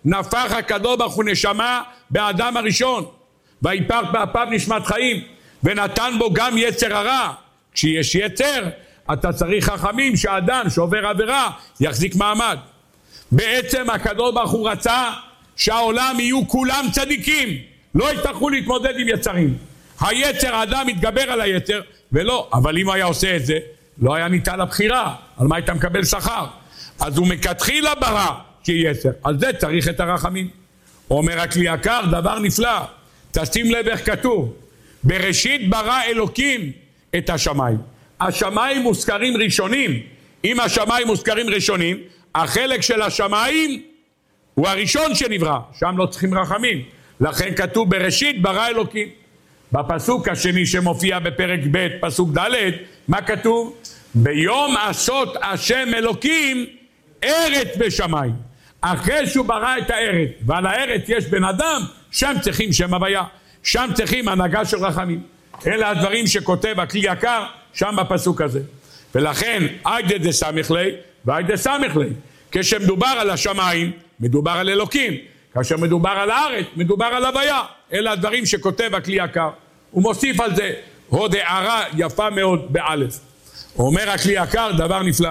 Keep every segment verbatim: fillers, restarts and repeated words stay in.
נפח הקדוש ברוך הוא נשמה באדם הראשון, ויפח באפיו נשמת חיים, ונתן בו גם יצר הרע. כשיש יצר, אתה צריך חכמים שהאדם שעובר עבירה יחזיק מעמד. בעצם הקדוש ברוך הוא רצה שהעולם יהיו כולם צדיקים, לא יצטרכו להתמודד עם יצרים. היצר, האדם מתגבר על היצר, ולא, אבל אם הוא היה עושה את זה, לא היה ניתן לבחירה, על מה היית מקבל שכר? אז הוא מכתחילה ברא כיצר, על זה צריך את הרחמים. אומר הכלי יקר, דבר נפלא, תשים לב איך כתוב, בראשית ברא אלוקים את השמיים. השמיים מוזכרים ראשונים. אם השמיים מוזכרים ראשונים, החלק של השמיים הוא הראשון שנברא, שם לא צריכים רחמים. לכן כתוב בראשית ברא אלוקים. בפסוק השני שמופיע בפרק ב' פסוק ד', מה כתוב? ביום עשות השם אלוקים ארץ בשמיים. אחרי שהוא ברא את הארץ, ועל הארץ יש בן אדם, שם צריכים שם הוויה, שם צריכים הנהגה של רחמים. אלה הדברים שכותב הכלי יקר שם בפסוק הזה. ולכן איידה דה סמך לי ואיידה סמך לי. כשמדובר על השמיים מדובר על אלוקים, כאשר מדובר על הארץ מדובר על הוויה. אלה הדברים שכותב הכלי יקר. הוא מוסיף על זה עוד הערה יפה מאוד באלף. אומר הכלי יקר דבר נפלא.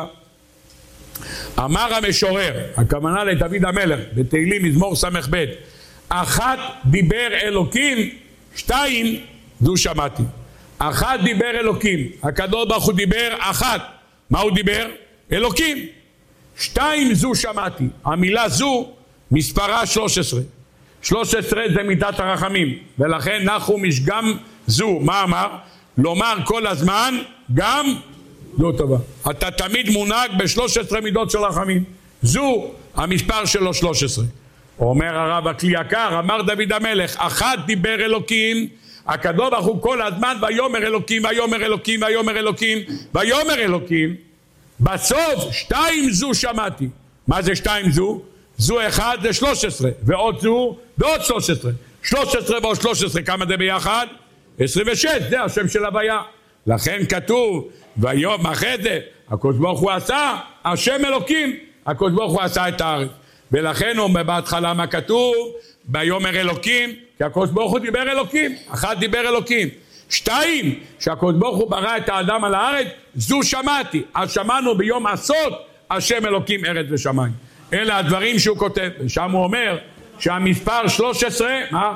אמר המשורר, הכוונה לדוד המלך בתהילים מזמור סמך ב', אחת דיבר אלוקים, שתיים זו שמעתי. אחת דיבר אלוקים, הקדוש ברוך הוא דיבר אחת. מה הוא דיבר? אלוקים. שתיים זו שמעתי. המילה זו מספרה שלוש עשרה. שלוש עשרה זה מידת הרחמים, ולכן נחום יש גם זו. מה אמר? לומר כל הזמן גם זו טובה. אתה תמיד מונהג ב-שלוש עשרה מידות של רחמים. זו המספר שלו שלוש עשרה. אומר הרב הכלי יקר, אמר דוד המלך, אחת דיבר אלוקים, הקדוש ברוך הוא כל הזמן ויאמר אלוקים ויאמר אלוקים ויאמר אלוקים ויאמר אלוקים. בסוף שתיים זו שמעתי. מה זה שתיים זו? זו אחד זה שלוש עשרה, ועוד זו ועוד שלוש עשרה. שלוש עשרה ועוד שלוש עשרה, כמה זה ביחד? עשרים ושש, זה השם של הוויה. לכן כתוב ויום אחרי זה הקדוש ברוך הוא עשה השם אלוקים, הקדוש ברוך הוא עשה את הארץ. ולכן הוא בהתחלה מה כתוב? ויאמר אלוקים, כי הקדוש ברוך הוא דיבר אלוקים. אחת דיבר אלוקים. שתיים, שהקדוש ברוך הוא ברא את האדם על הארץ, זו שמעתי. אז שמענו ביום עשות השם אלוקים ארץ ושמיים. אלה הדברים שהוא כותב. ושם הוא אומר שהמספר שלוש עשרה, מה?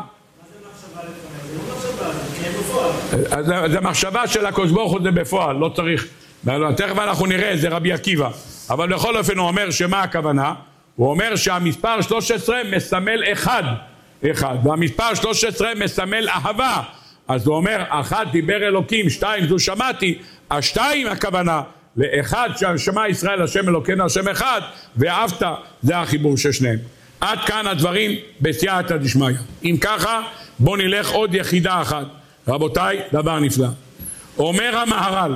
זה מחשבה של הקדוש ברוך הוא, זה בפועל, לא צריך. תכף אנחנו נראה, זה רבי עקיבא. אבל בכל אופן הוא אומר שמה הכוונה? הוא אומר שהמספר שלוש עשרה מסמל אחד, אחד, והמספר שלוש עשרה מסמל אהבה. אז הוא אומר, אחת דיבר אלוקים, שתיים זו שמעתי, השתיים הכוונה לאחד ששמע ישראל השם אלוקינו השם אחד, ואהבת, זה החיבור של שניהם. עד כאן הדברים בסייעתא דשמיא. אם ככה, בוא נלך עוד יחידה אחת. רבותיי, דבר נפלא. אומר המהר"ל,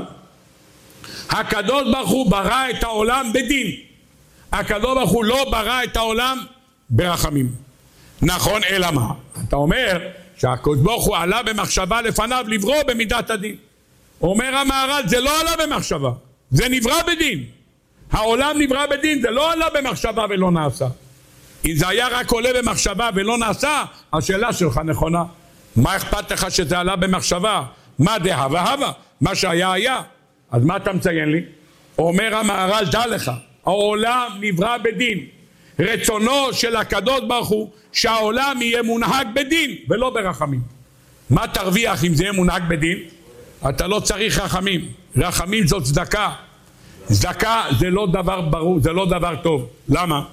הקדוש ברוך הוא ברא את העולם בדין. הקדוש ברוך הוא לא ברא את העולם ברחמים. נכון, אלא מה? אתה אומר שהקדוש ברוך הוא עלה במחשבה לפניו לברוא במידת הדין. אומר המהר"ל, זה לא עלה במחשבה, זה נברא בדין. העולם נברא בדין, זה לא עלה במחשבה ולא נעשה. אם זה היה רק עולה במחשבה ולא נעשה, השאלה שלך נכונה. מה אכפת לך שזה עלה במחשבה? מה זה הווה הווה? מה שהיה היה. אז מה אתה מציין לי? אומר המהר"ל, דע לך, העולם נברא בדין. רצונו של הקדוש ברוך הוא שהעולם יהיה מונהג בדין ולא ברחמים. מה תרוויח אם זה יהיה מונהג בדין? אתה לא צריך רחמים. רחמים זאת צדקה. צדקה זה לא דבר ברור, זה לא דבר טוב. למה?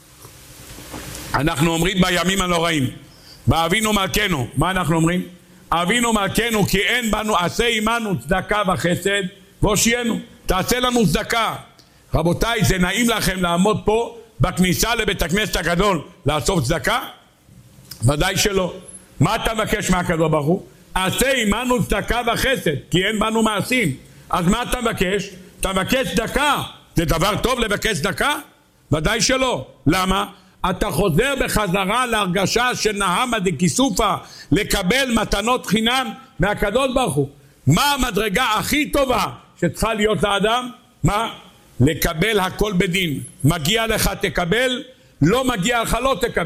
אנחנו אומרים בימים הנוראים, באבינו מלכנו, מה אנחנו אומרים? אבינו מלכנו כי אין בנו, עשה עמנו צדקה וחסד והושיענו. תעשה לנו צדקה. רבותיי, זה נעים לכם לעמוד פה בכניסה לבית הכנסת הגדול לעשות צדקה? ודאי שלא. מה אתה מבקש מהקדוש ברוך הוא? עשה עמנו צדקה וחסד, כי אין בנו מעשים. אז מה אתה מבקש? אתה מבקש צדקה. זה דבר טוב לבקש צדקה? ודאי שלא. למה? אתה חוזר בחזרה להרגשה של נהמה דקיסופה, לקבל מתנות חינם מהקדוש ברוך הוא. מה המדרגה הכי טובה שצריכה להיות לאדם? מה? לקבל הכל בדין. מגיע לך תקבל, לא מגיע לך לא תקבל.